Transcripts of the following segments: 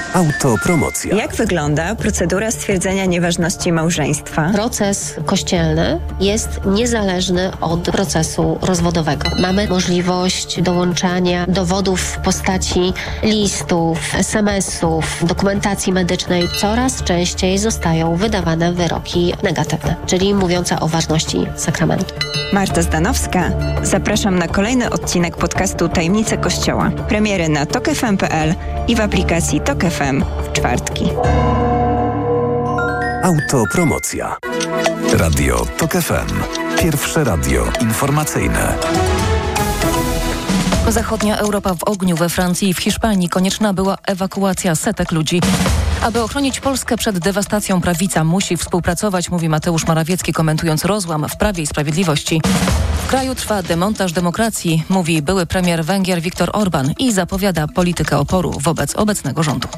Autopromocja. Jak wygląda procedura stwierdzenia nieważności małżeństwa? Proces kościelny jest niezależny od procesu rozwodowego. Mamy możliwość dołączania dowodów w postaci listów, SMS-ów, dokumentacji medycznej. Coraz częściej zostają wydawane wyroki negatywne, czyli mówiące o ważności sakramentu. Marta Zdanowska. Zapraszam na kolejny odcinek podcastu Tajemnice Kościoła. Premiery na tokefm.pl i w aplikacji Tok FM w czwartki. Autopromocja. Radio Tok FM. Pierwsze radio informacyjne. Zachodnia Europa w ogniu. We Francji i w Hiszpanii konieczna była ewakuacja setek ludzi. Aby ochronić Polskę przed dewastacją, prawica musi współpracować, mówi Mateusz Morawiecki, komentując rozłam w Prawie i Sprawiedliwości. W kraju trwa demontaż demokracji, mówi były premier Węgier Viktor Orbán i zapowiada politykę oporu wobec obecnego rządu.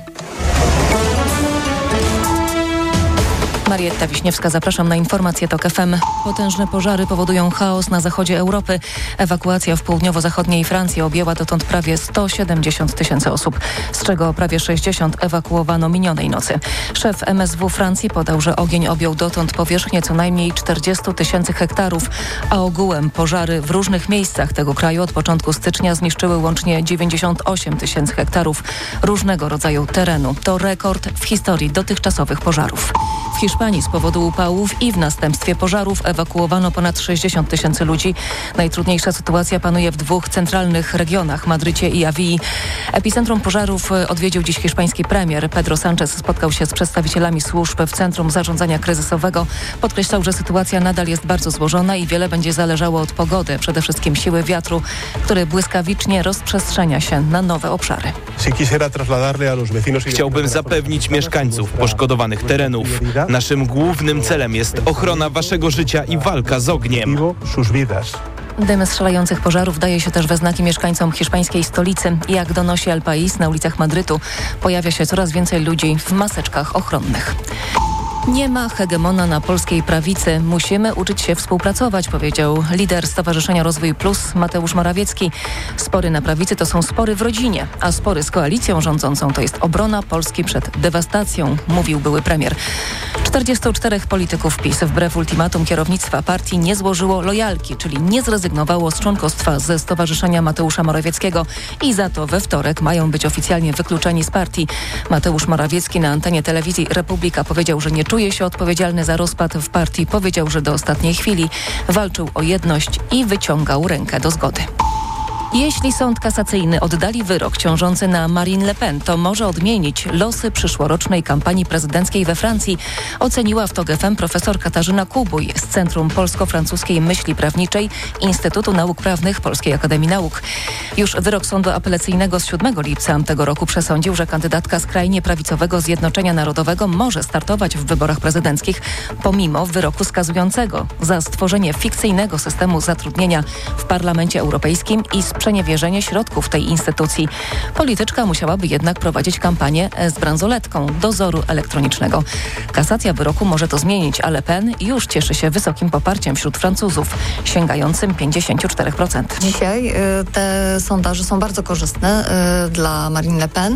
Marietta Wiśniewska, zapraszam na informacje TOK FM. Potężne pożary powodują chaos na zachodzie Europy. Ewakuacja w południowo-zachodniej Francji objęła dotąd prawie 170 tysięcy osób, z czego prawie 60 ewakuowano minionej nocy. Szef MSW Francji podał, że ogień objął dotąd powierzchnię co najmniej 40 tysięcy hektarów, a ogółem pożary w różnych miejscach tego kraju od początku stycznia zniszczyły łącznie 98 tysięcy hektarów różnego rodzaju terenu. To rekord w historii dotychczasowych pożarów. W Hiszpanii z powodu upałów i w następstwie pożarów ewakuowano ponad 60 tysięcy ludzi. Najtrudniejsza sytuacja panuje w dwóch centralnych regionach, Madrycie i Awii. Epicentrum pożarów odwiedził dziś hiszpański premier. Pedro Sánchez spotkał się z przedstawicielami służb w Centrum Zarządzania Kryzysowego. Podkreślał, że sytuacja nadal jest bardzo złożona i wiele będzie zależało od pogody, przede wszystkim siły wiatru, który błyskawicznie rozprzestrzenia się na nowe obszary. Chciałbym zapewnić mieszkańców poszkodowanych terenów. Naszym głównym celem jest ochrona waszego życia i walka z ogniem. Dym strzelających pożarów daje się też we znaki mieszkańcom hiszpańskiej stolicy. Jak donosi El País, na ulicach Madrytu pojawia się coraz więcej ludzi w maseczkach ochronnych. Nie ma hegemona na polskiej prawicy. Musimy uczyć się współpracować, powiedział lider Stowarzyszenia Rozwój Plus Mateusz Morawiecki. Spory na prawicy to są spory w rodzinie, a spory z koalicją rządzącą to jest obrona Polski przed dewastacją, mówił były premier. 44 polityków PiS wbrew ultimatum kierownictwa partii nie złożyło lojalki, czyli nie zrezygnowało z członkostwa ze Stowarzyszenia Mateusza Morawieckiego i za to we wtorek mają być oficjalnie wykluczeni z partii. Mateusz Morawiecki na antenie telewizji Republika powiedział, że nie czuje się odpowiedzialny za rozpad w partii. Powiedział, że do ostatniej chwili walczył o jedność i wyciągał rękę do zgody. Jeśli sąd kasacyjny oddali wyrok ciążący na Marine Le Pen, to może odmienić losy przyszłorocznej kampanii prezydenckiej we Francji, oceniła w TOK FM profesor Katarzyna Kubuj z Centrum Polsko-Francuskiej Myśli Prawniczej Instytutu Nauk Prawnych Polskiej Akademii Nauk. Już wyrok sądu apelacyjnego z 7 lipca tego roku przesądził, że kandydatka skrajnie prawicowego Zjednoczenia Narodowego może startować w wyborach prezydenckich pomimo wyroku skazującego za stworzenie fikcyjnego systemu zatrudnienia w Parlamencie Europejskim i sprzeniewierzenie środków tej instytucji. Polityczka musiałaby jednak prowadzić kampanię z bransoletką dozoru elektronicznego. Kasacja wyroku może to zmienić, a Le Pen już cieszy się wysokim poparciem wśród Francuzów, sięgającym 54%. Dzisiaj te sondaże są bardzo korzystne dla Marine Le Pen.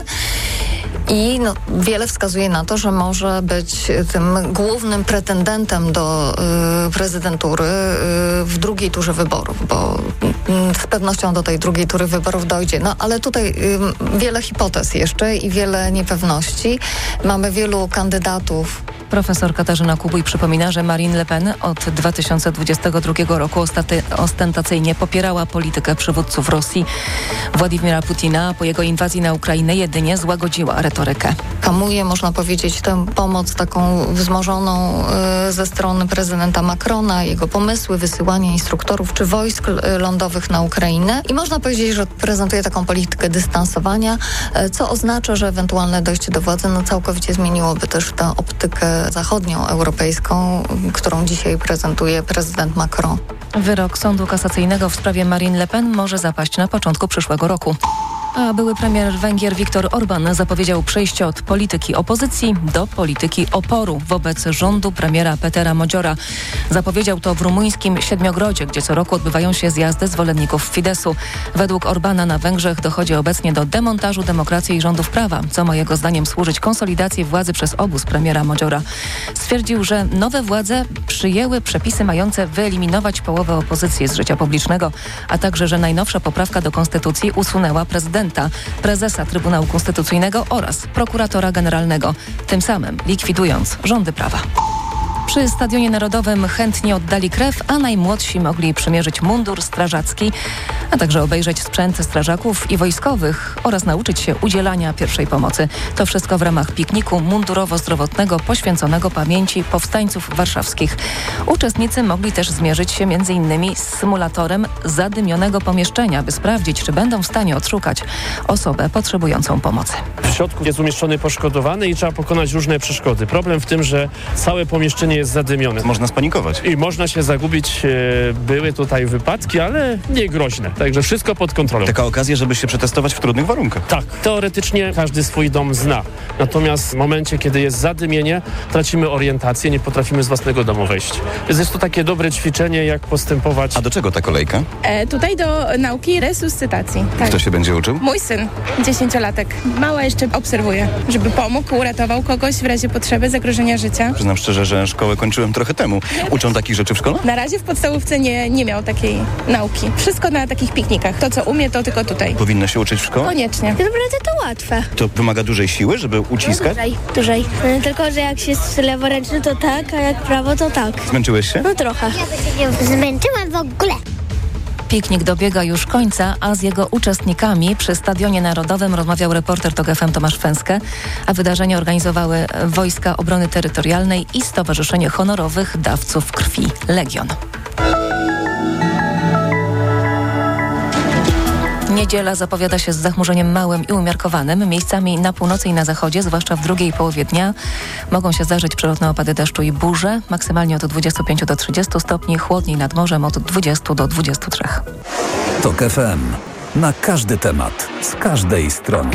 I wiele wskazuje na to, że może być tym głównym pretendentem do prezydentury w drugiej turze wyborów, bo z pewnością do tej drugiej tury wyborów dojdzie. Ale tutaj wiele hipotez jeszcze i wiele niepewności. Mamy wielu kandydatów. Profesor Katarzyna Kubuj przypomina, że Marine Le Pen od 2022 roku ostentacyjnie popierała politykę przywódców Rosji Władimira Putina, a po jego inwazji na Ukrainę jedynie złagodziła retorykę. Hamuje, można powiedzieć, tę pomoc taką wzmożoną ze strony prezydenta Macrona, jego pomysły, wysyłanie instruktorów czy wojsk lądowych na Ukrainę. I można powiedzieć, że prezentuje taką politykę dystansowania, co oznacza, że ewentualne dojście do władzy całkowicie zmieniłoby też tę optykę zachodnią, europejską, którą dzisiaj prezentuje prezydent Macron. Wyrok Sądu Kasacyjnego w sprawie Marine Le Pen może zapaść na początku przyszłego roku. A były premier Węgier Viktor Orbán zapowiedział przejście od polityki opozycji do polityki oporu wobec rządu premiera Petera Modziora. Zapowiedział to w rumuńskim Siedmiogrodzie, gdzie co roku odbywają się zjazdy zwolenników Fideszu. Według Orbána na Węgrzech dochodzi obecnie do demontażu demokracji i rządów prawa, co ma jego zdaniem służyć konsolidacji władzy przez obóz premiera Modziora. Stwierdził, że nowe władze przyjęły przepisy mające wyeliminować połowę opozycji z życia publicznego, a także, że najnowsza poprawka do konstytucji usunęła prezydenta, prezesa Trybunału Konstytucyjnego oraz prokuratora generalnego, tym samym likwidując rządy prawa. Przy Stadionie Narodowym chętni oddali krew, a najmłodsi mogli przymierzyć mundur strażacki, a także obejrzeć sprzęt strażaków i wojskowych oraz nauczyć się udzielania pierwszej pomocy. To wszystko w ramach pikniku mundurowo-zdrowotnego poświęconego pamięci powstańców warszawskich. Uczestnicy mogli też zmierzyć się m.in. z symulatorem zadymionego pomieszczenia, by sprawdzić, czy będą w stanie odszukać osobę potrzebującą pomocy. W środku jest umieszczony poszkodowany i trzeba pokonać różne przeszkody. Problem w tym, że całe pomieszczenie jest zadymione. Można spanikować. I można się zagubić. Były tutaj wypadki, ale nie groźne. Także wszystko pod kontrolą. Taka okazja, żeby się przetestować w trudnych warunkach. Tak. Teoretycznie każdy swój dom zna. Natomiast w momencie, kiedy jest zadymienie, tracimy orientację, nie potrafimy z własnego domu wejść. Więc jest to takie dobre ćwiczenie, jak postępować. A do czego ta kolejka? Tutaj do nauki resuscytacji. Tak. Kto się będzie uczył? Mój syn, 10-latek. Mała jeszcze obserwuje, żeby pomógł, uratował kogoś w razie potrzeby, zagrożenia życia. Przyznam szczerze, że szkołę kończyłem trochę temu. Uczą takich rzeczy w szkole? Na razie w podstawówce nie miał takiej nauki. Wszystko na takich piknikach. To, co umie, to tylko tutaj. Powinno się uczyć w szkole? Koniecznie. Naprawdę to łatwe. To wymaga dużej siły, żeby uciskać? Dłużej. Tylko, że jak się jest leworęczny, to tak, a jak prawo, to tak. Zmęczyłeś się? No trochę. Ja się nie zmęczyłam w ogóle. Piknik dobiega już końca, a z jego uczestnikami przy Stadionie Narodowym rozmawiał reporter TOK FM Tomasz Fęskę, a wydarzenie organizowały Wojska Obrony Terytorialnej i Stowarzyszenie Honorowych Dawców Krwi Legion. Niedziela zapowiada się z zachmurzeniem małym i umiarkowanym. Miejscami na północy i na zachodzie, zwłaszcza w drugiej połowie dnia, mogą się zdarzyć przelotne opady deszczu i burze. Maksymalnie od 25 do 30 stopni, chłodniej nad morzem od 20 do 23. TOK FM. Na każdy temat, z każdej strony.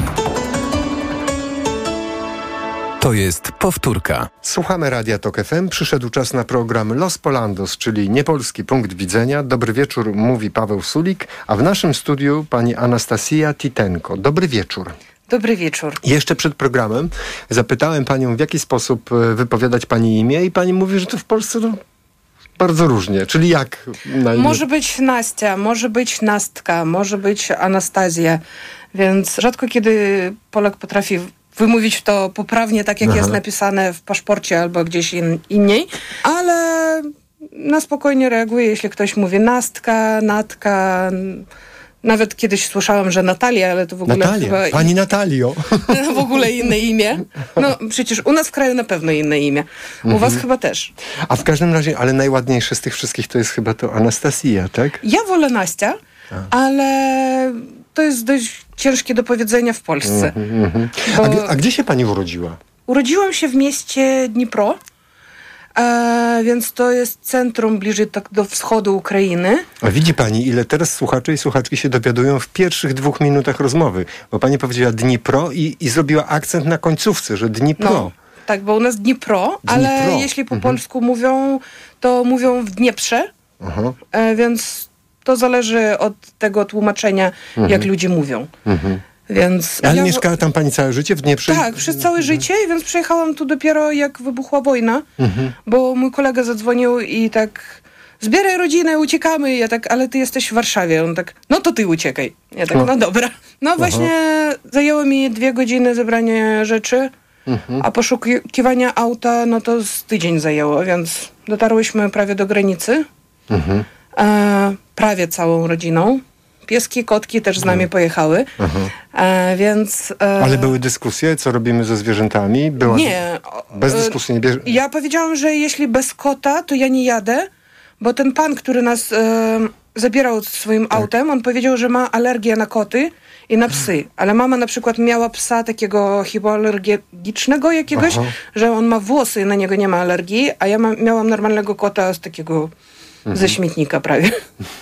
To jest powtórka. Słuchamy Radia TOK FM. Przyszedł czas na program Los Polandos, czyli niepolski punkt widzenia. Dobry wieczór, mówi Paweł Sulik, a w naszym studiu pani Anastasia Titenko. Dobry wieczór. Dobry wieczór. Jeszcze przed programem zapytałem panią, w jaki sposób wypowiadać pani imię i pani mówi, że to w Polsce bardzo różnie. Czyli jak na imię? Może być Nastia, może być Nastka, może być Anastazja. Więc rzadko kiedy Polak potrafi wymówić to poprawnie, tak jak jest napisane w paszporcie albo gdzieś indziej, ale na spokojnie reaguje, jeśli ktoś mówi Nastka, Natka. Nawet kiedyś słyszałam, że Natalia, ale to w ogóle Natalia, chyba... Pani Natalio. W ogóle inne imię. No przecież u nas w kraju na pewno inne imię. U was chyba też. A w każdym razie, ale najładniejsze z tych wszystkich to jest chyba to Anastasia, tak? Ja wolę Nastia, ale to jest dość ciężkie do powiedzenia w Polsce. A gdzie się pani urodziła? Urodziłam się w mieście Dnipro, więc to jest centrum bliżej tak do wschodu Ukrainy. A widzi pani, ile teraz słuchacze i słuchaczki się dowiadują w pierwszych 2 minutach rozmowy, bo pani powiedziała Dnipro i zrobiła akcent na końcówce, że Dnipro. No, tak, bo u nas Dnipro, ale jeśli po polsku mówią, to mówią w Dnieprze, więc to zależy od tego tłumaczenia, jak ludzie mówią. Więc ale mieszkała tam pani całe życie w Dnieprze? Tak, przez całe życie, więc przyjechałam tu dopiero jak wybuchła wojna, bo mój kolega zadzwonił i tak zbieraj rodzinę, uciekamy. Ja tak, ale ty jesteś w Warszawie. On tak, no to ty uciekaj. Ja tak, no dobra. No właśnie zajęło mi 2 godziny zebranie rzeczy, a poszukiwania auta, no to z tydzień zajęło, więc dotarłyśmy prawie do granicy. Prawie całą rodziną. Pieski, kotki też z nami pojechały, więc... Ale były dyskusje, co robimy ze zwierzętami? Nie. Bez dyskusji nie bierze... Ja powiedziałam, że jeśli bez kota, to ja nie jadę, bo ten pan, który nas zabierał swoim autem, on powiedział, że ma alergię na koty i na psy. Ale mama na przykład miała psa takiego hipoalergicznego jakiegoś, że on ma włosy i na niego nie ma alergii, a ja miałam normalnego kota z takiego ze śmietnika prawie.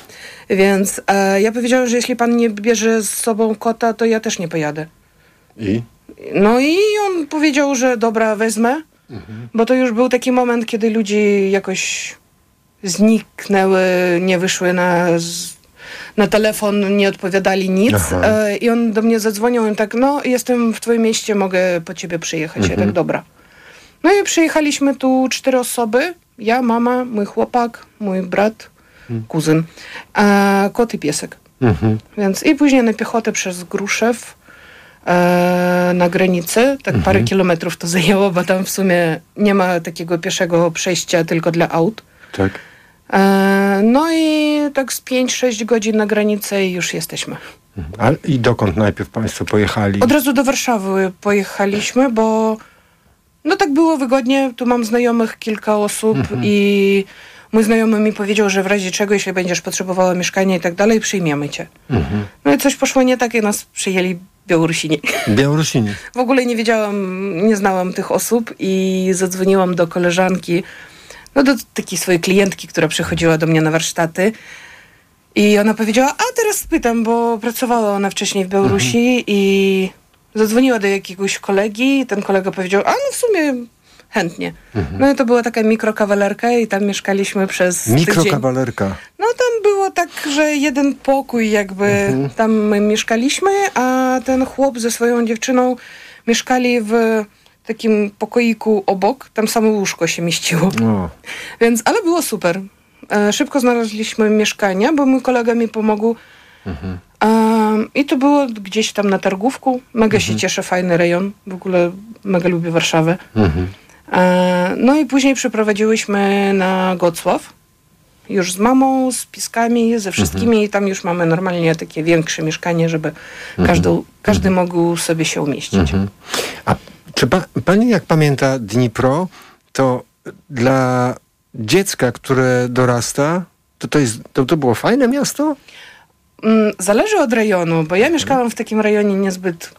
Więc ja powiedziałam, że jeśli pan nie bierze z sobą kota, to ja też nie pojadę. I? No i on powiedział, że dobra, wezmę, bo to już był taki moment, kiedy ludzie jakoś zniknęły, nie wyszły na telefon, nie odpowiadali nic. I on do mnie zadzwonił i tak, no jestem w twoim mieście, mogę po ciebie przyjechać. Ja tak, dobra. No i przyjechaliśmy tu 4 osoby. Ja, mama, mój chłopak, mój brat, kuzyn, kot i piesek. Więc i później na piechotę przez Gruszew na granicy. Tak parę kilometrów to zajęło, bo tam w sumie nie ma takiego pieszego przejścia tylko dla aut. Tak. No i tak z 5-6 godzin na granicę i już jesteśmy. I dokąd najpierw państwo pojechali? Od razu do Warszawy pojechaliśmy, bo no tak było wygodnie. Tu mam znajomych kilka osób i mój znajomy mi powiedział, że w razie czego, jeśli będziesz potrzebowała mieszkania i tak dalej, przyjmiemy cię. No i coś poszło nie tak, jak nas przyjęli Białorusini. Białorusini. W ogóle nie wiedziałam, nie znałam tych osób i zadzwoniłam do koleżanki, no do takiej swojej klientki, która przychodziła do mnie na warsztaty. I ona powiedziała, a teraz spytam, bo pracowała ona wcześniej w Białorusi i zadzwoniła do jakiegoś kolegi i ten kolega powiedział, a no w sumie chętnie. No i to była taka mikrokawalerka i tam mieszkaliśmy przez tydzień. Mikrokawalerka. No tam było tak, że jeden pokój jakby tam my mieszkaliśmy, a ten chłop ze swoją dziewczyną mieszkali w takim pokoiku obok. Tam samo łóżko się mieściło. Więc, ale było super. Szybko znaleźliśmy mieszkania, bo mój kolega mi pomógł. I to było gdzieś tam na Targówku. Mega się cieszę, fajny rejon. W ogóle mega lubię Warszawę. No i później przeprowadziłyśmy na Gocław. Już z mamą, z pieskami, ze wszystkimi. I tam już mamy normalnie takie większe mieszkanie, żeby każdy mógł sobie się umieścić. A czy pani jak pamięta Dnipro, to dla dziecka, które dorasta, to było fajne miasto? Zależy od rejonu, bo ja mieszkałam w takim rejonie niezbyt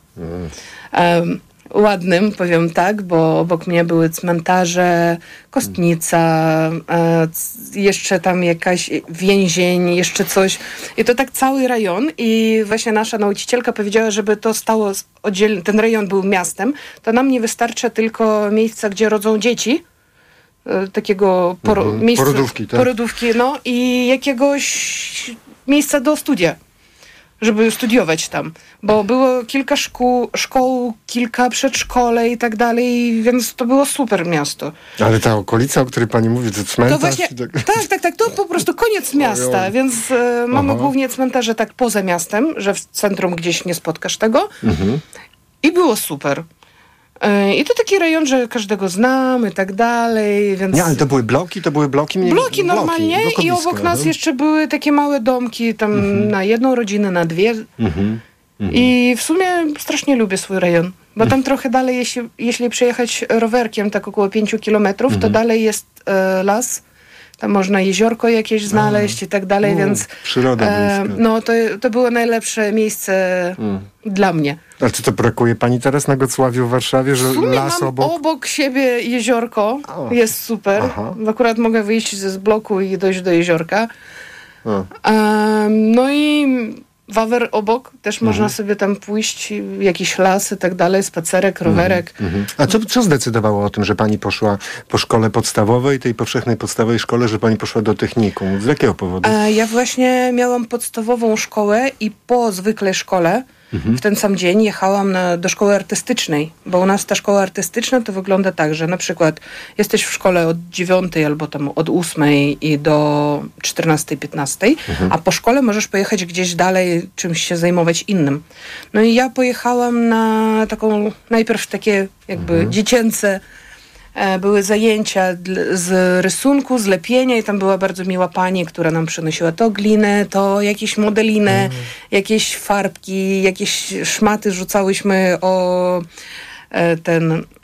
ładnym, powiem tak, bo obok mnie były cmentarze, Kostnica, jeszcze tam jakaś więzień, jeszcze coś. I to tak cały rejon i właśnie nasza nauczycielka powiedziała, żeby to stało oddzielnie, ten rejon był miastem, to nam nie wystarcza tylko miejsca, gdzie rodzą dzieci, takiego miejsca, porodówki, no i jakiegoś miejsca do studia, żeby studiować tam, bo było kilka szkół, kilka przedszkole i tak dalej, więc to było super miasto. Ale ta okolica, o której pani mówi, to cmentarz? To właśnie, tak, to po prostu koniec miasta, więc mamy głównie cmentarze tak poza miastem, że w centrum gdzieś nie spotkasz tego i było super. I to taki rejon, że każdego znam i tak dalej, więc... Nie, ale to były bloki? Bloki normalnie i obok nas jeszcze były takie małe domki, tam na jedną rodzinę, na dwie. I w sumie strasznie lubię swój rejon, bo tam trochę dalej, jeśli przejechać rowerkiem, tak około 5 kilometrów, to dalej jest las. Tam można jeziorko jakieś znaleźć i tak dalej, więc... Przyroda bliska. No, to było najlepsze miejsce dla mnie. Ale czy to brakuje pani teraz na Gocławiu w Warszawie, że w sumie las mam obok siebie jeziorko, jest super. Akurat mogę wyjść z bloku i dojść do jeziorka. No i Wawer obok, też można sobie tam pójść, jakiś las i tak dalej, spacerek, rowerek. A co zdecydowało o tym, że pani poszła po szkole podstawowej, tej powszechnej podstawowej szkole, że pani poszła do technikum? Z jakiego powodu? Ja właśnie miałam podstawową szkołę i po zwykłej szkole w ten sam dzień jechałam do szkoły artystycznej, bo u nas ta szkoła artystyczna to wygląda tak, że na przykład jesteś w szkole od 9 albo tam od 8 i do 14-15, a po szkole możesz pojechać gdzieś dalej, czymś się zajmować innym. No i ja pojechałam na taką, najpierw takie jakby dziecięce były zajęcia z rysunku, z lepienia i tam była bardzo miła pani, która nam przynosiła to glinę, to jakieś modelinę, jakieś farbki, jakieś szmaty rzucałyśmy o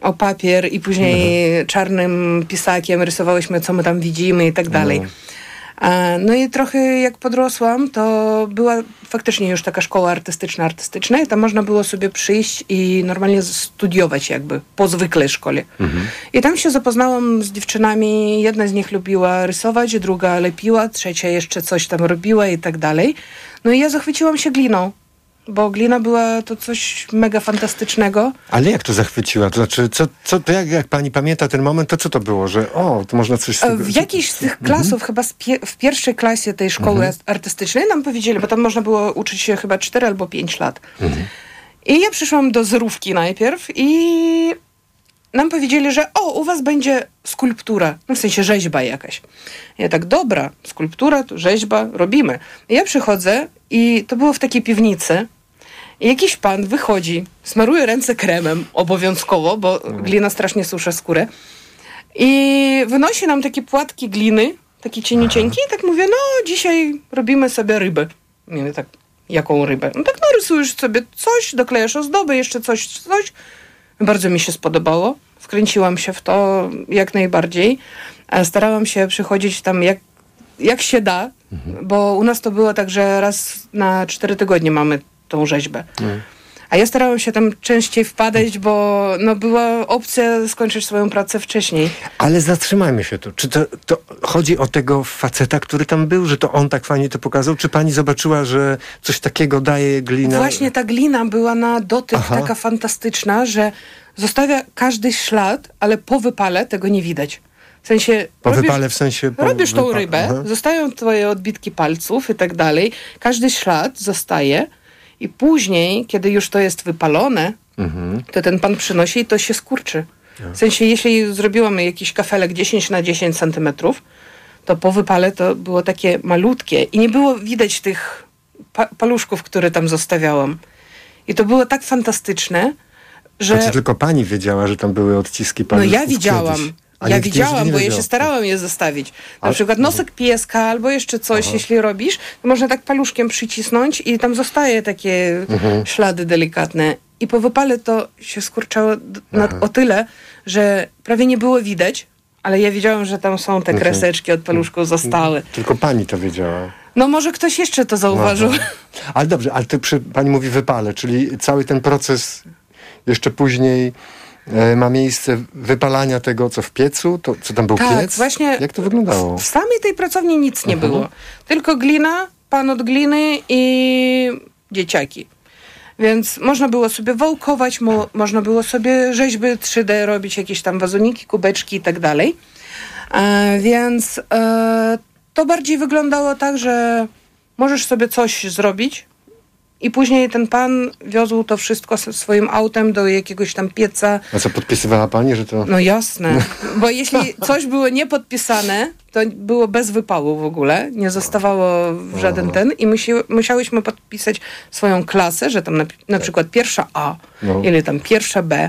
papier i później czarnym pisakiem rysowałyśmy, co my tam widzimy i tak dalej. No i trochę jak podrosłam, to była faktycznie już taka szkoła artystyczna i tam można było sobie przyjść i normalnie studiować jakby po zwykłej szkole. I tam się zapoznałam z dziewczynami, jedna z nich lubiła rysować, druga lepiła, trzecia jeszcze coś tam robiła i tak dalej. No i ja zachwyciłam się gliną, bo glina była to coś mega fantastycznego. Ale jak to zachwyciła? To znaczy, to jak pani pamięta ten moment, to co to było? Że to można coś z tego... W jakiejś z tych klasów, chyba w pierwszej klasie tej szkoły artystycznej nam powiedzieli, bo tam można było uczyć się chyba 4 albo 5 lat. I ja przyszłam do zerówki najpierw i nam powiedzieli, że u was będzie skulptura, w sensie rzeźba jakaś. Ja tak, dobra, skulptura, to rzeźba, robimy. I ja przychodzę i to było w takiej piwnicy. I jakiś pan wychodzi, smaruje ręce kremem obowiązkowo, bo glina strasznie susza skórę. I wynosi nam takie płatki gliny, takie cieniuteńkie i tak mówię, dzisiaj robimy sobie rybę. Mówię tak, jaką rybę? No tak, rysujesz sobie coś, doklejasz ozdoby, jeszcze coś. Bardzo mi się spodobało. Wkręciłam się w to jak najbardziej. Starałam się przychodzić tam jak się da, bo u nas to było tak, że raz na 4 tygodnie mamy tą rzeźbę. A ja starałam się tam częściej wpadać, bo była opcja skończyć swoją pracę wcześniej. Ale zatrzymajmy się tu. Czy to chodzi o tego faceta, który tam był, że to on tak fajnie to pokazał? Czy pani zobaczyła, że coś takiego daje glina? Właśnie ta glina była na dotyk taka fantastyczna, że zostawia każdy ślad, ale po wypale tego nie widać. W sensie... Robisz tą rybę, zostają twoje odbitki palców i tak dalej. Każdy ślad zostaje i później, kiedy już to jest wypalone, to ten pan przynosi i to się skurczy. W sensie, jeśli zrobiłam jakiś kafelek 10 na 10 centymetrów, to po wypale to było takie malutkie i nie było widać tych paluszków, które tam zostawiałam. I to było tak fantastyczne, że... Znaczy tylko pani wiedziała, że tam były odciski paluszków. Ja widziałam. Bo ja się starałam je zostawić. Na przykład nosek pieska albo jeszcze coś, jeśli robisz, to można tak paluszkiem przycisnąć i tam zostaje takie ślady delikatne. I po wypale to się skurczało o tyle, że prawie nie było widać, ale ja wiedziałam, że tam są te kreseczki od paluszków zostały. Tylko pani to wiedziała. Może ktoś jeszcze to zauważył. Ale dobrze, ale pani mówi wypale, czyli cały ten proces jeszcze później... ma miejsce wypalania tego, co w piecu? To, co tam był piec? Właśnie. Jak to wyglądało? W samej tej pracowni nic nie było. Tylko glina, pan od gliny i dzieciaki. Więc można było sobie wałkować, można było sobie rzeźby 3D robić, jakieś tam wazoniki, kubeczki i tak dalej. Więc to bardziej wyglądało tak, że możesz sobie coś zrobić, i później ten pan wiozł to wszystko swoim autem do jakiegoś tam pieca. A co, podpisywała pani, że to... No jasne, bo jeśli coś było niepodpisane, to było bez wypału w ogóle, nie zostawało w żaden ten i musiałyśmy podpisać swoją klasę, że tam na przykład pierwsza A, ili tam pierwsza B.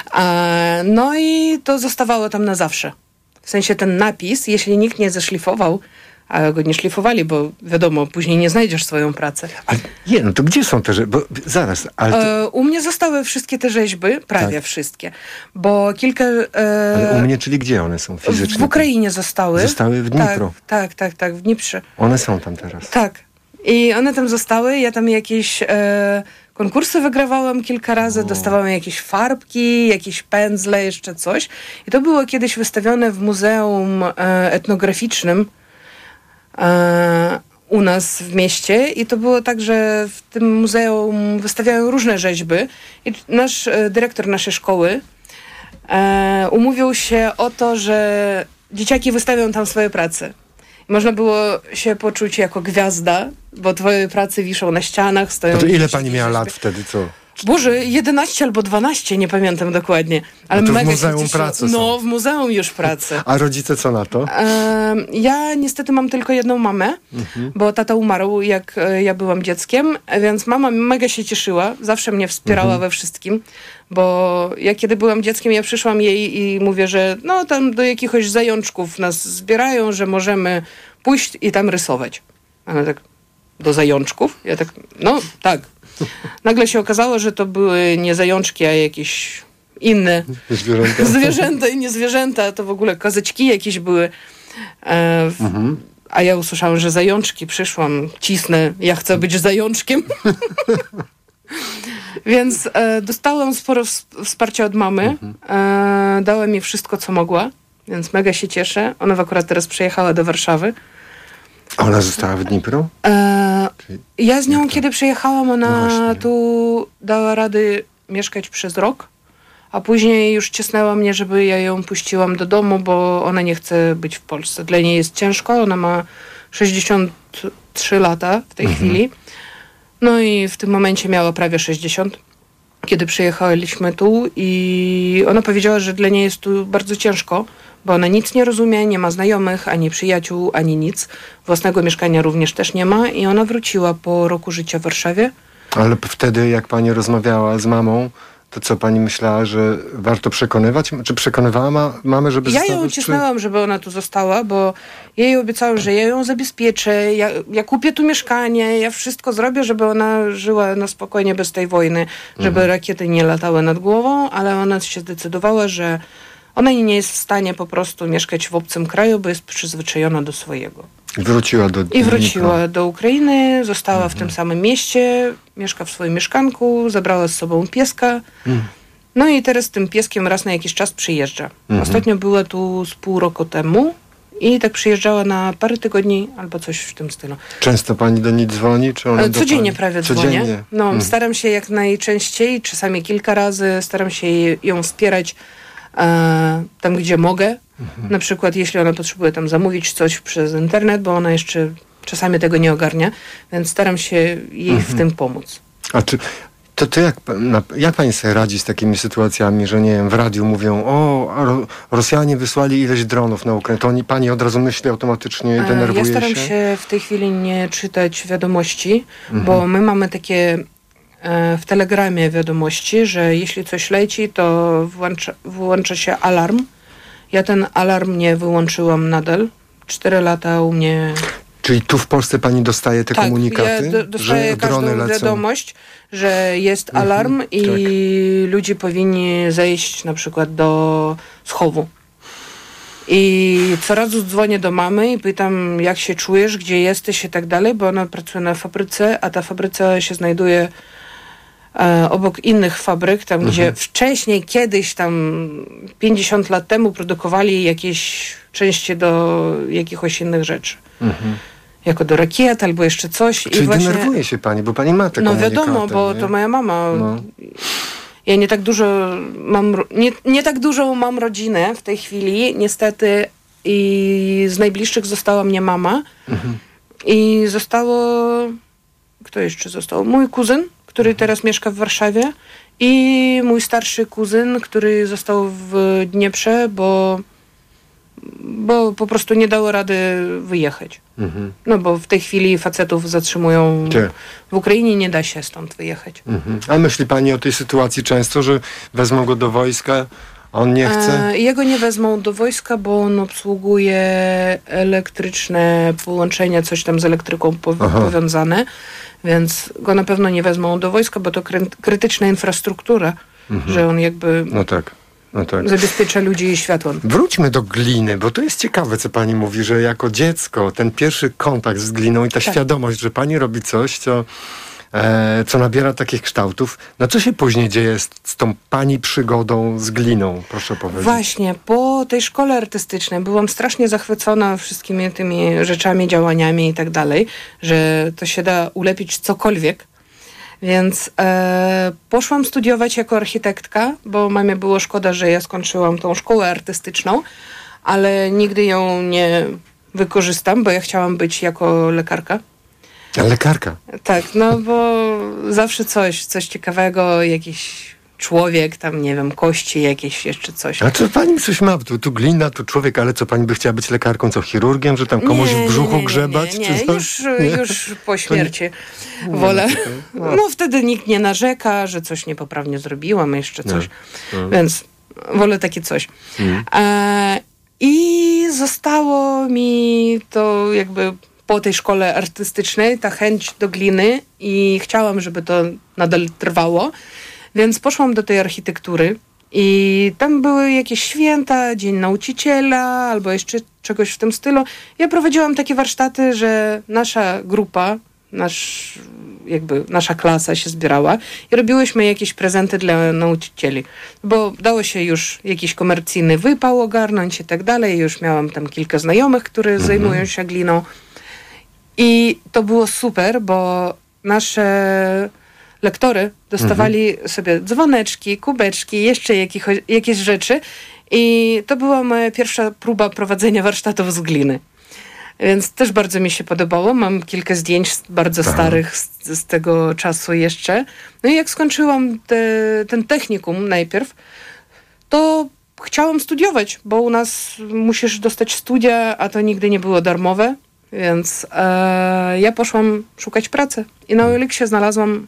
No i to zostawało tam na zawsze. W sensie ten napis, jeśli nikt nie zeszlifował, a go nie szlifowali, bo wiadomo, później nie znajdziesz swoją pracę. Ale to gdzie są te rzeźby? Bo zaraz. U mnie zostały wszystkie te rzeźby, prawie wszystkie, bo kilka... Ale u mnie, czyli gdzie one są fizycznie? W Ukrainie zostały. Zostały w Dnipro? Tak, w Dniprze. One są tam teraz? Tak. I one tam zostały, ja tam jakieś konkursy wygrywałam kilka razy, dostawałam jakieś farbki, jakieś pędzle, jeszcze coś. I to było kiedyś wystawione w Muzeum Etnograficznym u nas w mieście i to było tak, że w tym muzeum wystawiają różne rzeźby i nasz dyrektor naszej szkoły umówił się o to, że dzieciaki wystawią tam swoje prace. I można było się poczuć jako gwiazda, bo twoje prace wiszą na ścianach, stoją... To ile pani miała lat wtedy, co? Boże, 11 albo 12, nie pamiętam dokładnie. Ale to mega w muzeum pracy są. W muzeum już pracy. A rodzice co na to? Ja niestety mam tylko jedną mamę, bo tata umarł, jak ja byłam dzieckiem, więc mama mega się cieszyła, zawsze mnie wspierała we wszystkim, bo ja kiedy byłam dzieckiem, ja przyszłam jej i mówię, że tam do jakiegoś zajączków nas zbierają, że możemy pójść i tam rysować. Ona tak, do zajączków? Ja tak, tak. Nagle się okazało, że to były nie zajączki, a jakieś inne zwierzęta i nie zwierzęta, to w ogóle kozyczki jakieś były. A ja usłyszałam, że zajączki, przyszłam, cisnę, ja chcę być zajączkiem. Więc dostałam sporo wsparcia od mamy. Dała mi wszystko, co mogła, więc mega się cieszę. Ona akurat teraz przyjechała do Warszawy. Ona została w Dnipru? Ja z nią, kiedy przyjechałam, ona tu dała rady mieszkać przez rok, a później już cisnęła mnie, żeby ja ją puściłam do domu, bo ona nie chce być w Polsce. Dla niej jest ciężko, ona ma 63 lata w tej chwili. No i w tym momencie miała prawie 60, kiedy przyjechaliśmy tu i ona powiedziała, że dla niej jest tu bardzo ciężko, bo ona nic nie rozumie, nie ma znajomych, ani przyjaciół, ani nic. Własnego mieszkania również też nie ma i ona wróciła po roku życia w Warszawie. Ale wtedy, jak pani rozmawiała z mamą, to co pani myślała, że warto przekonywać? Czy przekonywała mamę, żeby została? Ja ją cisnęłam, żeby ona tu została, bo ja jej obiecałam, że ja ją zabezpieczę, ja kupię tu mieszkanie, ja wszystko zrobię, żeby ona żyła na spokojnie bez tej wojny, żeby rakiety nie latały nad głową, ale ona się zdecydowała, że ona nie jest w stanie po prostu mieszkać w obcym kraju, bo jest przyzwyczajona do swojego. Wróciła do Ukrainy, została w tym samym mieście, mieszka w swoim mieszkanku, zabrała z sobą pieska. No i teraz z tym pieskiem raz na jakiś czas przyjeżdża. Ostatnio była tu z pół roku temu i tak przyjeżdżała na parę tygodni albo coś w tym stylu. Często pani do niej dzwoni? Czy ona codziennie prawie dzwonię. No, staram się jak najczęściej, czasami kilka razy, staram się ją wspierać tam, gdzie mogę. Na przykład, jeśli ona potrzebuje tam zamówić coś przez internet, bo ona jeszcze czasami tego nie ogarnia, więc staram się jej w tym pomóc. A czy to jak pani sobie radzi z takimi sytuacjami, że nie wiem, w radiu mówią, Rosjanie wysłali ileś dronów na Ukrainę, to pani od razu myśli automatycznie, denerwuje się? Ja staram się w tej chwili nie czytać wiadomości, bo my mamy takie w Telegramie wiadomości, że jeśli coś leci, to włącza się alarm. Ja ten alarm nie wyłączyłam nadal. 4 lata u mnie... Czyli tu w Polsce pani dostaje te komunikaty? Ja dostaję każdą wiadomość, że jest alarm i ludzie powinni zejść na przykład do schowu. I co razu dzwonię do mamy i pytam, jak się czujesz, gdzie jesteś i tak dalej, bo ona pracuje na fabryce, a ta fabryka się znajduje obok innych fabryk, tam gdzie wcześniej, kiedyś tam 50 lat temu produkowali jakieś części do jakichś innych rzeczy. Jako do rakiet albo jeszcze coś. Czyli denerwuje się pani, bo pani ma te komunikaty. No wiadomo, bo to moja mama. Ja nie tak dużo mam, nie tak dużo mam rodzinę w tej chwili, niestety, i z najbliższych została mnie mama. I kto jeszcze został? Mój kuzyn, który teraz mieszka w Warszawie, i mój starszy kuzyn, który został w Dnieprze, bo po prostu nie dało rady wyjechać. No bo w tej chwili facetów zatrzymują w Ukrainie, nie da się stąd wyjechać. A myśli pani o tej sytuacji często, że wezmą go do wojska, a on nie chce? Jego nie wezmą do wojska, bo on obsługuje elektryczne połączenia, coś tam z elektryką powiązane, więc go na pewno nie wezmą do wojska, bo to krytyczna infrastruktura, że on jakby... No tak. Zabezpiecza ludzi światłem. Wróćmy do gliny, bo to jest ciekawe, co pani mówi, że jako dziecko ten pierwszy kontakt z gliną i ta świadomość, że pani robi coś, co nabiera takich kształtów. No co się później dzieje z tą pani przygodą z gliną, proszę powiedzieć? Właśnie, po tej szkole artystycznej byłam strasznie zachwycona wszystkimi tymi rzeczami, działaniami i tak dalej, że to się da ulepić cokolwiek. Więc poszłam studiować jako architektka, bo mamie było szkoda, że ja skończyłam tą szkołę artystyczną, ale nigdy ją nie wykorzystam, bo ja chciałam być jako lekarka. Lekarka? Tak, no bo zawsze coś ciekawego, jakiś człowiek, tam nie wiem, kości jakieś, jeszcze coś. A co pani coś ma? Tu glina, tu człowiek, ale co pani by chciała być lekarką? Co, chirurgiem, że tam komuś w brzuchu grzebać? Już po śmierci wolę. No wtedy nikt nie narzeka, że coś niepoprawnie zrobiłam, jeszcze coś. Więc wolę takie coś. I zostało mi to jakby po tej szkole artystycznej ta chęć do gliny i chciałam, żeby to nadal trwało. Więc poszłam do tej architektury I tam były jakieś święta, Dzień Nauczyciela albo jeszcze czegoś w tym stylu. Ja prowadziłam takie warsztaty, że nasza grupa, nasza klasa się zbierała i robiłyśmy jakieś prezenty dla nauczycieli. Bo dało się już jakiś komercyjny wypał ogarnąć i tak dalej. Już miałam tam kilka znajomych, które zajmują się gliną. I to było super, bo nasze lektory dostawali sobie dzwoneczki, kubeczki, jeszcze jakieś rzeczy. I to była moja pierwsza próba prowadzenia warsztatów z gliny. Więc też bardzo mi się podobało. Mam kilka zdjęć bardzo starych z tego czasu jeszcze. No i jak skończyłam ten technikum najpierw, to chciałam studiować, bo u nas musisz dostać studia, a to nigdy nie było darmowe. Więc ja poszłam szukać pracy. I na OLX-ie znalazłam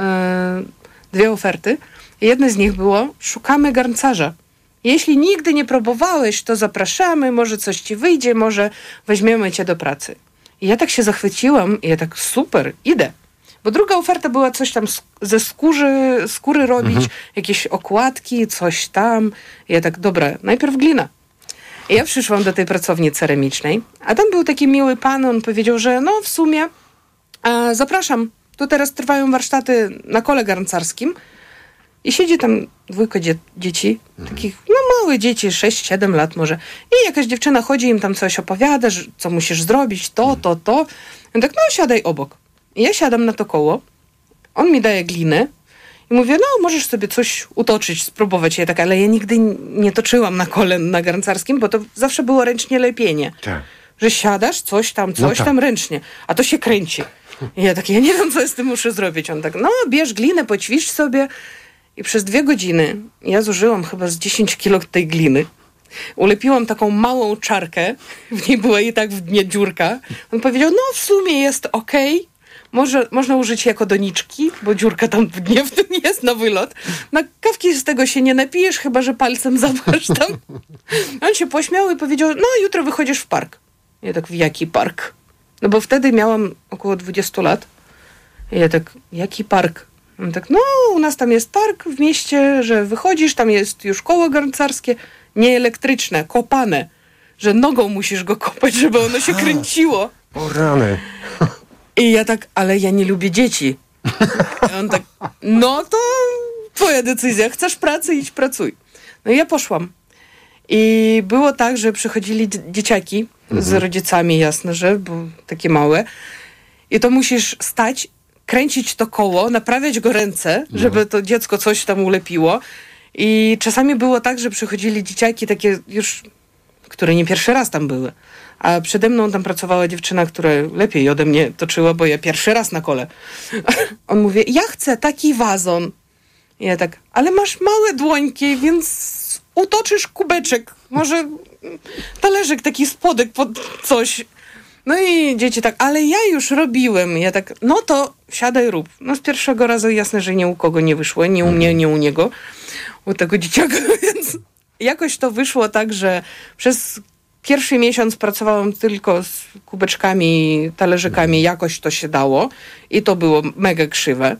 2 oferty. Jedna z nich było: szukamy garncarza. Jeśli nigdy nie próbowałeś, to zapraszamy, może coś ci wyjdzie, może weźmiemy cię do pracy. I ja tak się zachwyciłam i ja tak super, idę. Bo druga oferta była coś tam ze skóry robić, jakieś okładki, coś tam. I ja tak, dobra, najpierw glina. I ja przyszłam do tej pracowni ceramicznej, a tam był taki miły pan, on powiedział, że no w sumie zapraszam, tu teraz trwają warsztaty na kole garncarskim. I siedzi tam 2 dzieci, takich, małe dzieci, 6-7 lat może. I jakaś dziewczyna chodzi, im tam coś opowiada, że co musisz zrobić, to. I tak, siadaj obok. I ja siadam na to koło, on mi daje glinę i mówię, możesz sobie coś utoczyć, spróbować. Ja tak, ale ja nigdy nie toczyłam na kole na garncarskim, bo to zawsze było ręcznie lepienie. Tak. Że siadasz, coś tam ręcznie, a to się kręci. I ja tak, ja nie wiem, co z tym muszę zrobić. On tak, bierz glinę, poćwicz sobie. I przez 2 godziny ja zużyłam chyba z 10 kilo tej gliny. Ulepiłam taką małą czarkę, w niej była i tak w dnie dziurka. On powiedział, w sumie jest okej. Można użyć jako doniczki, bo dziurka tam w dnie w tym jest na wylot. Na kawki z tego się nie napijesz, chyba że palcem zapchasz tam. On się pośmiał i powiedział, jutro wychodzisz w park. Ja tak, w jaki park? No bo wtedy miałam około 20 lat. I ja tak, jaki park? On tak, u nas tam jest park w mieście, że wychodzisz, tam jest już koło garncarskie, nie elektryczne, kopane, że nogą musisz go kopać, żeby ono się kręciło. O rany. I ja tak, ale ja nie lubię dzieci. I on tak, to twoja decyzja, chcesz pracy, idź pracuj. No i ja poszłam. I było tak, że przychodzili dzieciaki z rodzicami, jasne, że, bo takie małe. I to musisz stać, kręcić to koło, naprawiać go ręce, żeby to dziecko coś tam ulepiło. I czasami było tak, że przychodzili dzieciaki takie już, które nie pierwszy raz tam były. A przede mną tam pracowała dziewczyna, która lepiej ode mnie toczyła, bo ja pierwszy raz na kole. On mówi, ja chcę taki wazon. I ja tak, ale masz małe dłońki, więc utoczysz kubeczek. Może talerzyk, taki spodek pod coś. No i dzieci tak, ale ja już robiłem. Ja tak, to siadaj, rób. Z pierwszego razu jasne, że nie u kogo nie wyszło. Nie u mnie, nie u niego. U tego dzieciaka. Więc jakoś to wyszło tak, że przez pierwszy miesiąc pracowałam tylko z kubeczkami, talerzykami. Jakoś to się dało. I to było mega krzywe.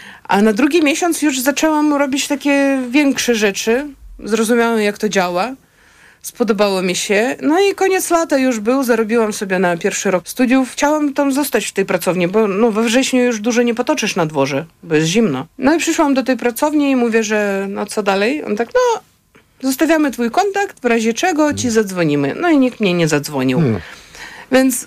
A na drugi miesiąc już zaczęłam robić takie większe rzeczy. Zrozumiałam, jak to działa. Spodobało mi się. No i koniec lata już był. Zarobiłam sobie na pierwszy rok studiów. Chciałam tam zostać w tej pracowni, bo we wrześniu już dużo nie potoczysz na dworze, bo jest zimno. No i przyszłam do tej pracowni i mówię, że co dalej? On tak, zostawiamy twój kontakt, w razie czego ci zadzwonimy. No i nikt mnie nie zadzwonił. Więc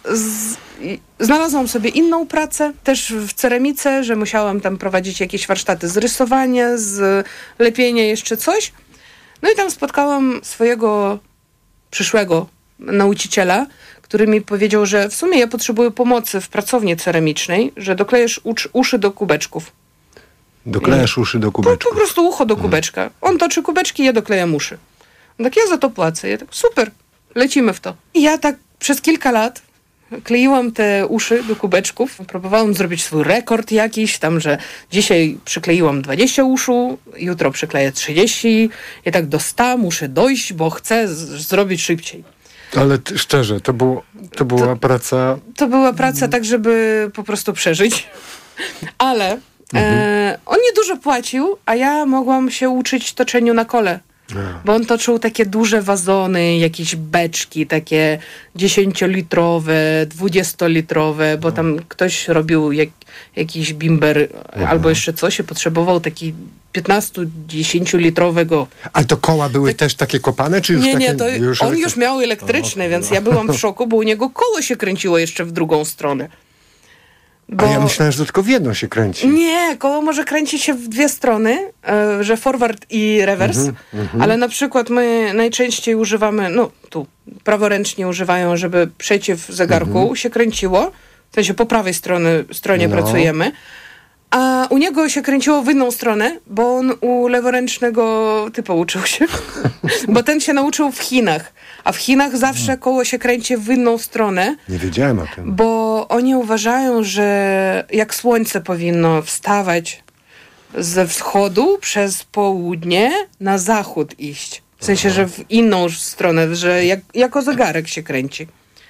znalazłam sobie inną pracę, też w ceramice, że musiałam tam prowadzić jakieś warsztaty z rysowania, z lepienia, jeszcze coś. No i tam spotkałam swojego przyszłego nauczyciela, który mi powiedział, że w sumie ja potrzebuję pomocy w pracowni ceramicznej, że doklejesz uszy do kubeczków. Doklejasz uszy do kubeczków? Po prostu ucho do kubeczka. On toczy kubeczki, ja doklejam uszy. Tak, ja za to płacę. Ja tak, super, lecimy w to. I ja tak przez kilka lat kleiłam te uszy do kubeczków. Próbowałam zrobić swój rekord jakiś, tam, że dzisiaj przykleiłam 20 uszu, jutro przykleję 30. I tak do 100 muszę dojść, bo chcę zrobić szybciej. Ale szczerze, to była praca... To była praca tak, żeby po prostu przeżyć. Ale on nie dużo płacił, a ja mogłam się uczyć toczeniu na kole. Bo on toczył takie duże wazony, jakieś beczki, takie 10-litrowe, 20-litrowe, bo tam ktoś robił jakiś bimber albo jeszcze coś i potrzebował taki 15-10-litrowego. Ale to koła były też takie kopane, czy już takie? Nie, to on już miał elektryczne, więc ja byłam w szoku, bo u niego koło się kręciło jeszcze w drugą stronę. A ja myślałem, że to tylko w jedną się kręci. Nie, koło może kręcić się w dwie strony, że forward i rewers, ale na przykład my najczęściej używamy, tu praworęcznie używają, żeby przeciw zegarku się kręciło, w sensie po prawej stronie pracujemy, a u niego się kręciło w inną stronę, bo on u leworęcznego typa uczył się, bo ten się nauczył w Chinach, a w Chinach zawsze koło się kręci w inną stronę. Nie wiedziałem o tym. Bo oni uważają, że jak słońce powinno wstawać ze wschodu przez południe na zachód iść. W sensie, że w inną stronę, że jako zegarek się kręci.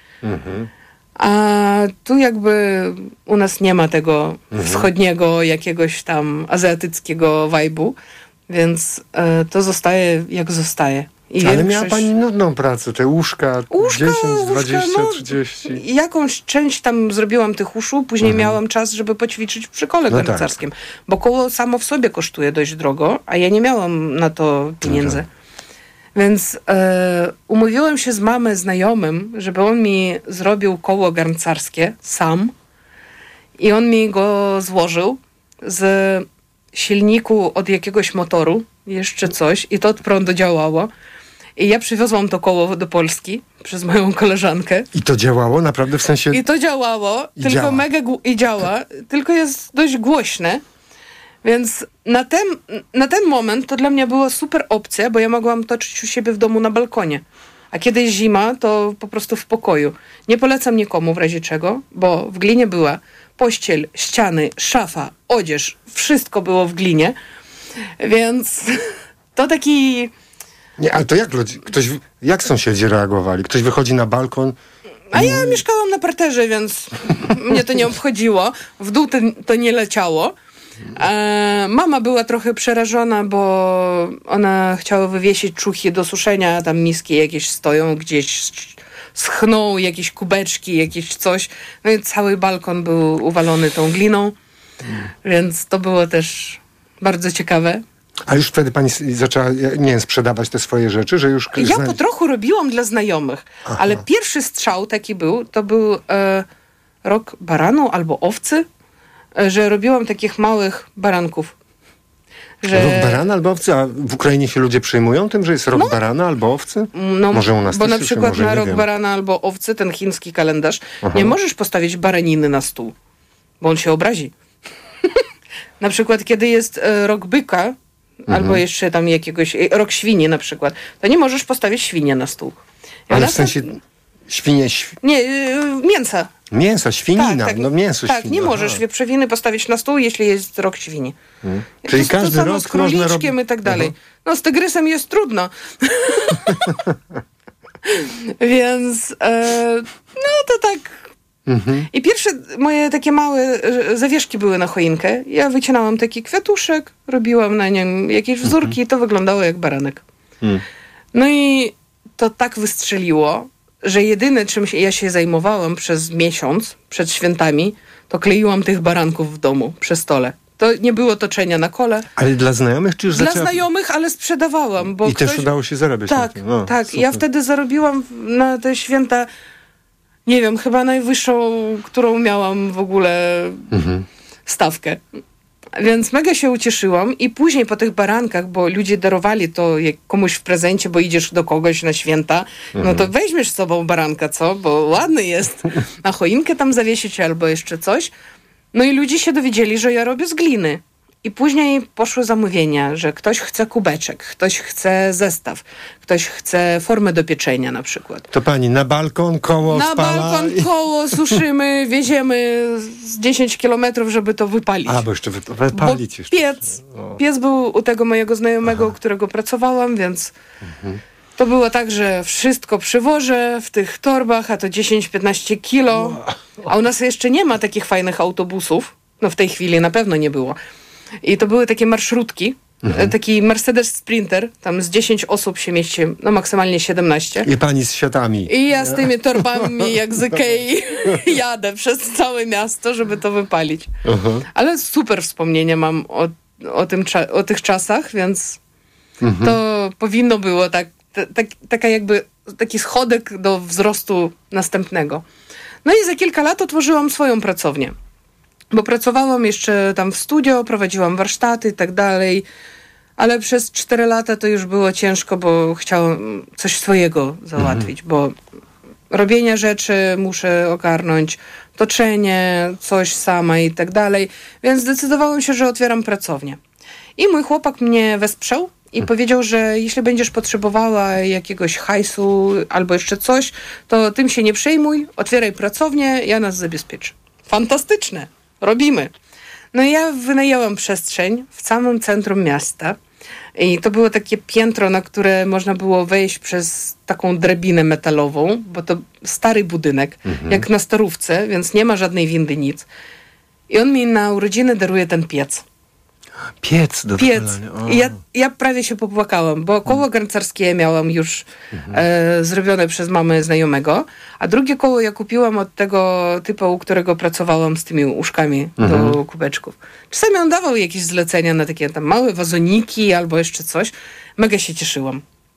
A tu jakby u nas nie ma tego wschodniego, jakiegoś tam azjatyckiego wajbu, więc to zostaje jak zostaje. Ale miała pani nudną pracę, te łóżka 10, 20, 30. Jakąś część tam zrobiłam tych uszu, później miałam czas, żeby poćwiczyć w przekole garncarskim, bo koło samo w sobie kosztuje dość drogo, a ja nie miałam na to pieniędzy. Więc umówiłam się z mamą znajomym, żeby on mi zrobił koło garncarskie sam i on mi go złożył z silniku od jakiegoś motoru, jeszcze coś i to od prądu działało. I ja przywiozłam to koło do Polski przez moją koleżankę. I to działało naprawdę w sensie... I to działało, działa, tylko jest dość głośne. Więc na ten moment to dla mnie była super opcja, bo ja mogłam toczyć u siebie w domu na balkonie. A kiedy jest zima, to po prostu w pokoju. Nie polecam nikomu w razie czego, bo w glinie była pościel, ściany, szafa, odzież. Wszystko było w glinie. Więc to taki... Nie, ale to jak sąsiedzi reagowali? Ktoś wychodzi na balkon? A ja mieszkałam na parterze, więc mnie to nie obchodziło. W dół to nie leciało. Mama była trochę przerażona, bo ona chciała wywiesić czuchy do suszenia, tam miski jakieś stoją, gdzieś schną jakieś kubeczki, jakieś coś. No i cały balkon był uwalony tą gliną, więc to było też bardzo ciekawe. A już wtedy pani zaczęła, sprzedawać te swoje rzeczy, że już... Ja po trochu robiłam dla znajomych, ale pierwszy strzał taki to był rok baranu albo owcy, że robiłam takich małych baranków. Rok barana albo owcy? A w Ukrainie się ludzie przejmują tym, że jest rok barana albo owcy? Może u nas bo też na przykład na rok barana albo owcy, ten chiński kalendarz, nie możesz postawić baraniny na stół, bo on się obrazi. Na przykład kiedy jest rok byka, albo jeszcze tam jakiegoś, rok świni na przykład, to nie możesz postawić świnia na stół. Ale w sensie świnie... Nie, mięsa. Mięsa, świnina, mięso Tak, świni. nie możesz wieprzowiny postawić na stół, jeśli jest rok świni. Czyli każdy to samo rok z króliczkiem i tak dalej. No z tygrysem jest trudno. Więc to tak... I pierwsze moje takie małe zawieszki były na choinkę. Ja wycinałam taki kwiatuszek, robiłam na nim jakieś wzórki i to wyglądało jak baranek. No i to tak wystrzeliło, że jedyne czym ja się zajmowałam przez miesiąc przed świętami, to kleiłam tych baranków w domu przy stole. To nie było toczenia na kole. Ale dla znajomych czy już Dla znajomych, ale sprzedawałam. Bo też udało się zarabiać na tym. Tak. Super. Ja wtedy zarobiłam na te święta, nie wiem, chyba najwyższą, którą miałam w ogóle stawkę. Więc mega się ucieszyłam i później po tych barankach, bo ludzie darowali to komuś w prezencie, bo idziesz do kogoś na święta, no to weźmiesz z sobą baranka, co? Bo ładny jest. Na choinkę tam zawiesić albo jeszcze coś. No i ludzie się dowiedzieli, że ja robię z gliny. I później poszły zamówienia, że ktoś chce kubeczek, ktoś chce zestaw, ktoś chce formę do pieczenia na przykład. To pani na balkon koło Na spala balkon koło suszymy, wieziemy z 10 kilometrów, żeby to wypalić. A, bo jeszcze wypalić. Bo piec był u tego mojego znajomego, u którego pracowałam, więc to było tak, że wszystko przywożę w tych torbach, a to 10-15 kilo. A u nas jeszcze nie ma takich fajnych autobusów. No w tej chwili na pewno nie było. I to były takie marszrutki. Taki Mercedes Sprinter, tam z 10 osób się mieści, no maksymalnie 17. I pani z światami. I ja z tymi torbami jak z Ikei jadę przez całe miasto, żeby to wypalić. Ale super wspomnienia mam o tych czasach, więc to powinno było taka jakby taki schodek do wzrostu następnego. No i za kilka lat otworzyłam swoją pracownię. Bo pracowałam jeszcze tam w studio, prowadziłam warsztaty i tak dalej, ale przez 4 lata to już było ciężko, bo chciałam coś swojego załatwić, bo robienia rzeczy muszę ogarnąć, toczenie, coś sama i tak dalej, więc zdecydowałam się, że otwieram pracownię. I mój chłopak mnie wesprzał i powiedział, że jeśli będziesz potrzebowała jakiegoś hajsu albo jeszcze coś, to tym się nie przejmuj, otwieraj pracownię, ja nas zabezpieczę. Fantastyczne! Robimy. No i ja wynajęłam przestrzeń w samym centrum miasta i to było takie piętro, na które można było wejść przez taką drabinę metalową, bo to stary budynek, jak na Starówce, więc nie ma żadnej windy, nic. I on mi na urodziny daruje ten piec. Piec do wypalania. I ja prawie się popłakałam, bo koło garncarskie miałam już zrobione przez mamę znajomego, a drugie koło ja kupiłam od tego typa, u którego pracowałam z tymi uszkami do kubeczków. Czasami on dawał jakieś zlecenia na takie tam małe wazoniki albo jeszcze coś. Mega się cieszyłam.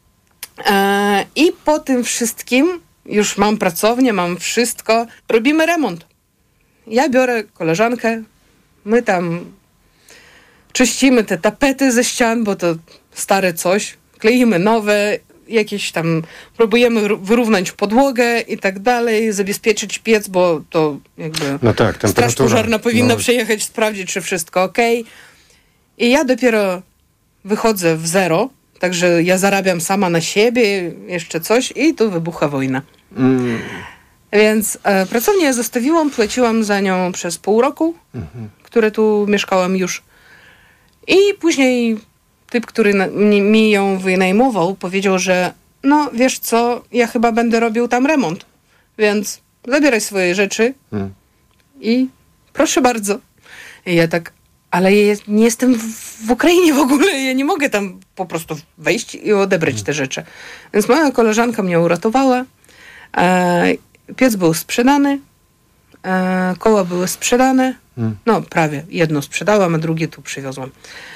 I po tym wszystkim już mam pracownię, mam wszystko. Robimy remont. Ja biorę koleżankę, my tam czyścimy te tapety ze ścian, bo to stare coś, kleimy nowe, jakieś tam próbujemy wyrównać podłogę i tak dalej, zabezpieczyć piec, bo to jakby straż pożarna powinna przyjechać, sprawdzić, czy wszystko okej. I ja dopiero wychodzę w zero, także ja zarabiam sama na siebie, jeszcze coś i tu wybucha wojna. Więc pracownię ja zostawiłam, płaciłam za nią przez pół roku, które tu mieszkałam już. I później typ, który mi ją wynajmował, powiedział, że no wiesz co, ja chyba będę robił tam remont, więc zabieraj swoje rzeczy i proszę bardzo. I ja tak, ale ja nie jestem w Ukrainie w ogóle, ja nie mogę tam po prostu wejść i odebrać te rzeczy. Więc moja koleżanka mnie uratowała, piec był sprzedany, koła były sprzedane, no prawie jedno sprzedałam, a drugie tu przywiozłam.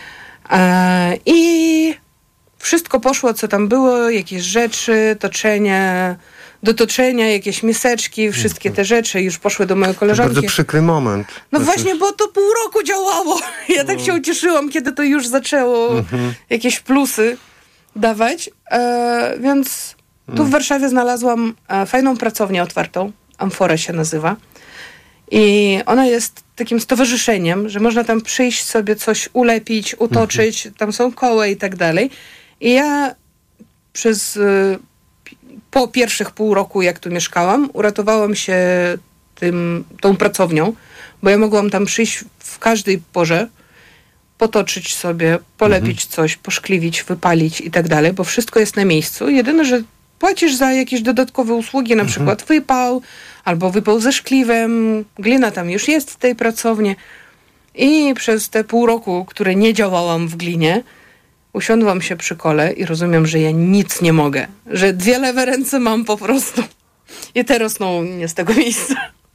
I wszystko poszło, co tam było, jakieś rzeczy, toczenie, do toczenia, jakieś miseczki, wszystkie te rzeczy już poszły do mojej koleżanki. To bardzo przykry moment. No właśnie, bo to pół roku działało. Ja tak się ucieszyłam, kiedy to już zaczęło jakieś plusy dawać. Więc tu w Warszawie znalazłam fajną pracownię otwartą. Amfora się nazywa. I ona jest takim stowarzyszeniem, że można tam przyjść sobie coś ulepić, utoczyć, tam są koła i tak dalej. I ja po pierwszych pół roku, jak tu mieszkałam, uratowałam się tą pracownią, bo ja mogłam tam przyjść w każdej porze, potoczyć sobie, polepić coś, poszkliwić, wypalić i tak dalej, bo wszystko jest na miejscu. Jedyne, że płacisz za jakieś dodatkowe usługi, na przykład wypał, albo wypał ze szkliwem, glina tam już jest w tej pracowni. I przez te pół roku, które nie działałam w glinie, usiadłam się przy kole i rozumiem, że ja nic nie mogę. Że 2 lewe ręce mam po prostu. I te rosną nie z tego miejsca.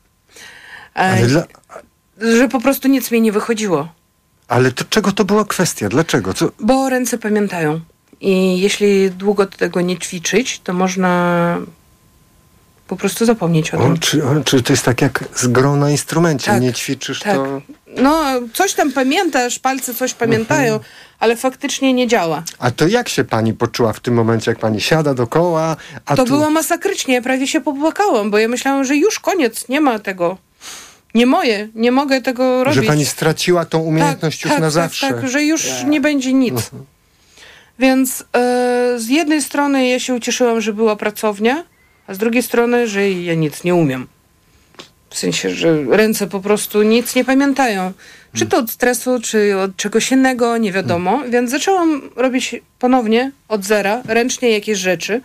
Że po prostu nic mi nie wychodziło. Ale to czego to była kwestia? Dlaczego? Co? Bo ręce pamiętają. I jeśli długo tego nie ćwiczyć, to można po prostu zapomnieć o tym. Czy to jest tak jak z grą na instrumencie? Tak, nie ćwiczysz, to... No, coś tam pamiętasz, palce coś pamiętają, ale faktycznie nie działa. A to jak się pani poczuła w tym momencie, jak pani siada do koła? Było masakrycznie, ja prawie się popłakałam, bo ja myślałam, że już koniec, nie ma tego. Nie mogę tego robić. Że pani straciła tą umiejętność już na zawsze. Tak, że już nie będzie nic. Więc z jednej strony ja się ucieszyłam, że była pracownia, a z drugiej strony, że ja nic nie umiem. W sensie, że ręce po prostu nic nie pamiętają. Czy to od stresu, czy od czegoś innego, nie wiadomo. Więc zaczęłam robić ponownie od zera, ręcznie jakieś rzeczy.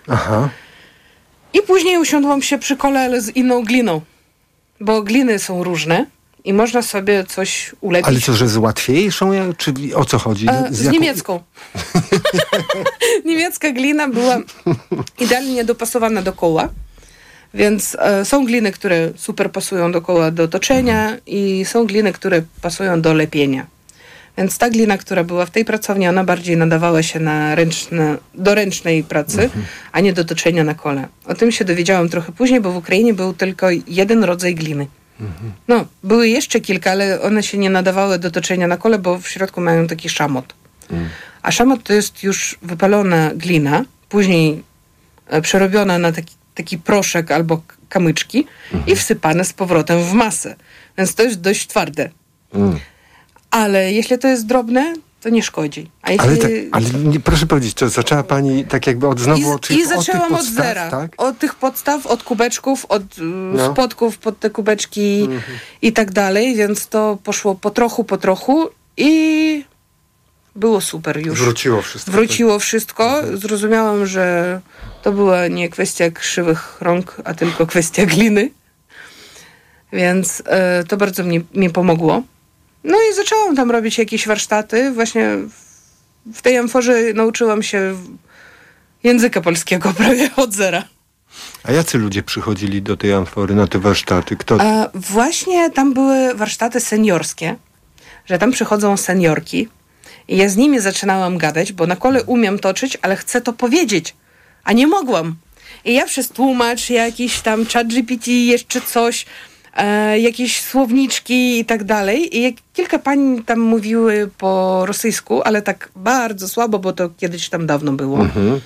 I później usiadłam się przy kole, ale z inną gliną. Bo gliny są różne i można sobie coś ulepić. Ale co, że z łatwiejszą? Czy o co chodzi? Z niemiecką. Niemiecka glina była idealnie dopasowana do koła. Więc są gliny, które super pasują do koła do toczenia i są gliny, które pasują do lepienia. Więc ta glina, która była w tej pracowni, ona bardziej nadawała się do ręcznej pracy, a nie do toczenia na kole. O tym się dowiedziałam trochę później, bo w Ukrainie był tylko jeden rodzaj gliny. No, były jeszcze kilka, ale one się nie nadawały do toczenia na kole, bo w środku mają taki szamot. A szamot to jest już wypalona glina, później przerobiona na taki proszek albo kamyczki i wsypane z powrotem w masę. Więc to jest dość twarde. Ale jeśli to jest drobne, to nie szkodzi. A jeśli... ale proszę powiedzieć, to zaczęła pani tak jakby od znowu... I zaczęłam od zera. Tak? Od tych podstaw, od kubeczków, od spodków pod te kubeczki i tak dalej. Więc to poszło po trochu i było super już. Wróciło wszystko. Zrozumiałam, że to była nie kwestia krzywych rąk, a tylko kwestia gliny. Więc to bardzo mi pomogło. No i zaczęłam tam robić jakieś warsztaty. Właśnie w tej amforze nauczyłam się języka polskiego prawie od zera. A jacy ludzie przychodzili do tej amfory na te warsztaty? Właśnie tam były warsztaty seniorskie, że tam przychodzą seniorki i ja z nimi zaczynałam gadać, bo na kole umiem toczyć, ale chcę to powiedzieć, a nie mogłam. I ja przez tłumacz, jakiś tam ChatGPT, jeszcze coś, jakieś słowniczki i tak dalej. I kilka pań tam mówiły po rosyjsku, ale tak bardzo słabo, bo to kiedyś tam dawno było.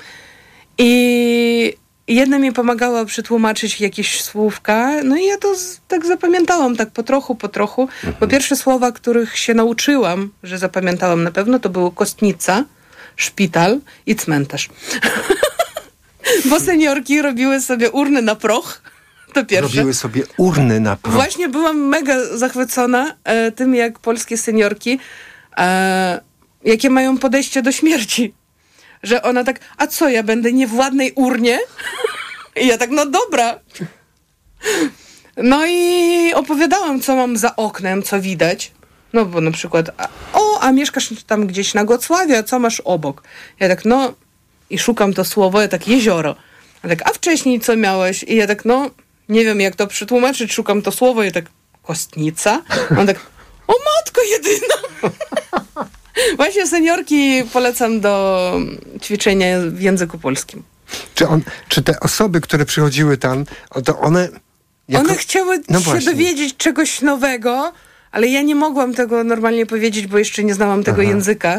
I jedna mi pomagała przetłumaczyć jakieś słówka, no i ja to tak zapamiętałam, tak po trochu. Bo pierwsze słowa, których się nauczyłam, że zapamiętałam na pewno, to było kostnica, szpital i cmentarz. Bo seniorki robiły sobie urny na proch. To pierwsze. Robiły sobie urny na proch. Właśnie byłam mega zachwycona tym, jak polskie seniorki, jakie mają podejście do śmierci. Że ona tak, a co, ja będę nie w ładnej urnie? I ja tak, no dobra. No i opowiadałam, co mam za oknem, co widać. No bo na przykład, a mieszkasz tam gdzieś na Gocławie, a co masz obok? Ja tak, no i szukam to słowo, ja tak, jezioro. Ja tak, a wcześniej co miałeś? I ja tak, no nie wiem jak to przetłumaczyć, szukam to słowo, ja tak, kostnica. On tak, o matko jedyna. Właśnie seniorki polecam do ćwiczenia w języku polskim. Czy te osoby, które przychodziły tam, to one... One chciały się dowiedzieć czegoś nowego, ale ja nie mogłam tego normalnie powiedzieć, bo jeszcze nie znałam tego języka.